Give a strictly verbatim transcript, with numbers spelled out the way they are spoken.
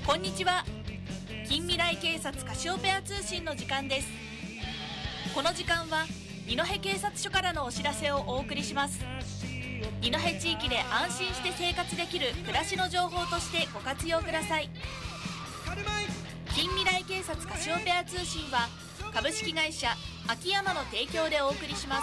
こんにちは。近未来警察カシオペア通信の時間です。この時間は二戸警察署からのお知らせをお送りします。二戸地域で安心して生活できる暮らしの情報としてご活用ください。近未来警察カシオペア通信は株式会社秋山の提供でお送りします。